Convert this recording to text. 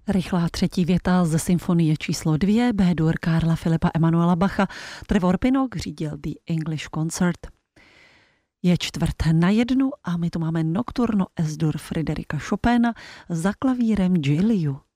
Rychlá třetí věta ze symfonie číslo 2 B-dur Karla Filipa Emanuela Bacha. Trevor Pinnock řídil The English Concert. Je 1:45 a my tu máme Nocturno S-dur Fryderyka Chopina za klavírem Giliu.